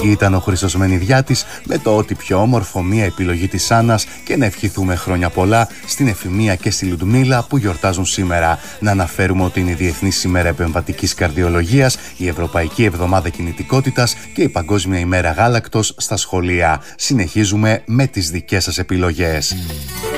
Ήταν ο Χρήστος Μενιδιάτης με το «Ό,τι πιο όμορφο», μια επιλογή της Άννας, και να ευχηθούμε χρόνια πολλά στην Εφημία και στη Λουντμίλα που γιορτάζουν σήμερα. Να αναφέρουμε ότι είναι η Διεθνής ημέρα επεμβατικής καρδιολογίας, η Ευρωπαϊκή Εβδομάδα Κινητικότητας και η Παγκόσμια ημέρα γάλακτος στα σχολεία. Συνεχίζουμε με τις δικές σας επιλογές.